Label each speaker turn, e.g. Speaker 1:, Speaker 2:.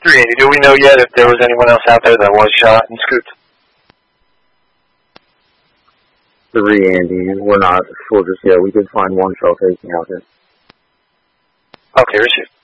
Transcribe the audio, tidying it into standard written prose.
Speaker 1: 3, Andy. Do we know yet if there was anyone else out there that was shot and scooped?
Speaker 2: 3, Andy. We're not sure just yet. We did find one shell casing out there.
Speaker 1: Okay, receive.